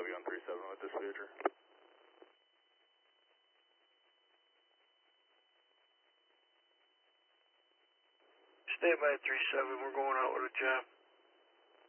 copy on 37 with this Voyager. Stay by 37, we're going out with a job.